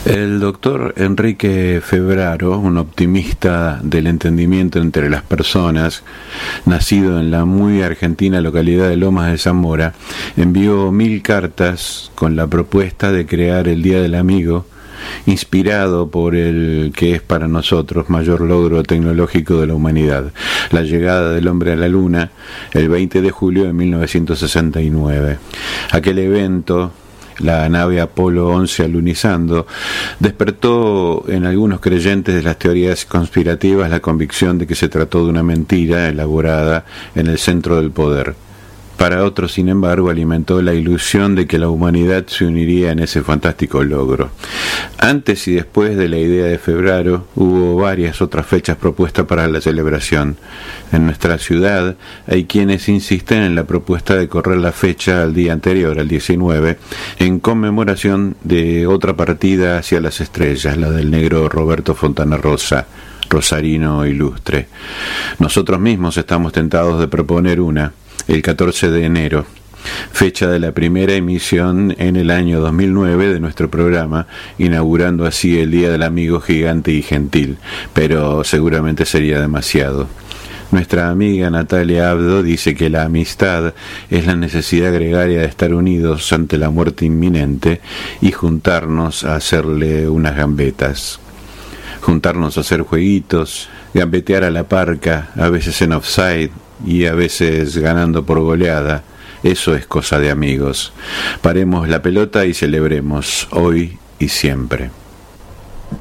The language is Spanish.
El doctor Enrique Febraro, un optimista del entendimiento entre las personas, nacido en la muy argentina localidad de Lomas de Zamora, envió 1000 cartas con la propuesta de crear el Día del Amigo, inspirado por el que es para nosotros mayor logro tecnológico de la humanidad, la llegada del hombre a la Luna el 20 de julio de 1969. Aquel evento, la nave Apolo 11 alunizando, despertó en algunos creyentes de las teorías conspirativas la convicción de que se trató de una mentira elaborada en el centro del poder. Para otros, sin embargo, alimentó la ilusión de que la humanidad se uniría en ese fantástico logro. Antes y después de la idea de Febraro, hubo varias otras fechas propuestas para la celebración. En nuestra ciudad hay quienes insisten en la propuesta de correr la fecha al día anterior, al 19, en conmemoración de otra partida hacia las estrellas, la del negro Roberto Fontana Rosa, rosarino ilustre. Nosotros mismos estamos tentados de proponer una, el 14 de enero, fecha de la primera emisión en el año 2009 de nuestro programa, inaugurando así el Día del Amigo Gigante y Gentil, pero seguramente sería demasiado. Nuestra amiga Natalia Abdo dice que la amistad es la necesidad gregaria de estar unidos ante la muerte inminente y juntarnos a hacerle unas gambetas. Juntarnos a hacer jueguitos, gambetear a la parca, a veces en offside y a veces ganando por goleada. Eso es cosa de amigos. Paremos la pelota y celebremos hoy y siempre.